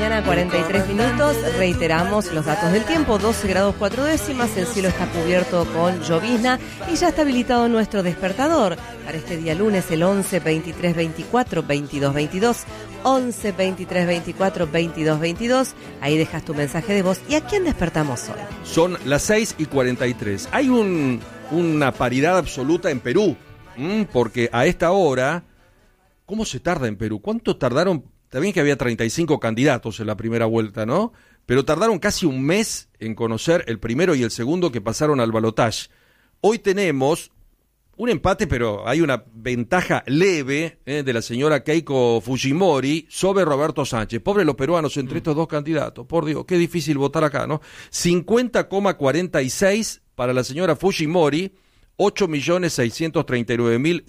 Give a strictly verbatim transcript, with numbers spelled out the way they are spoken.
mañana, cuarenta y tres minutos. Reiteramos los datos del tiempo: doce grados cuatro décimas, el cielo está cubierto con llovizna y ya está habilitado nuestro despertador para este día lunes, el once, veintitrés, veinticuatro, veintidós, veintidós. once, veintitrés, veinticuatro, veintidós, veintidós. Ahí dejas tu mensaje de voz. ¿Y a quién despertamos hoy? Son las seis y cuarenta y tres. Hay un, una paridad absoluta en Perú, ¿m? Porque a esta hora, ¿cómo se tarda en Perú? ¿Cuánto tardaron? También que había treinta y cinco candidatos en la primera vuelta, ¿no? Pero tardaron casi un mes en conocer el primero y el segundo que pasaron al balotaje. Hoy tenemos un empate, pero hay una ventaja leve eh, de la señora Keiko Fujimori sobre Roberto Sánchez. Pobres los peruanos entre estos dos candidatos. Por Dios, qué difícil votar acá, ¿no? cincuenta coma cuarenta y seis para la señora Fujimori, ocho millones seiscientos treinta y nueve mil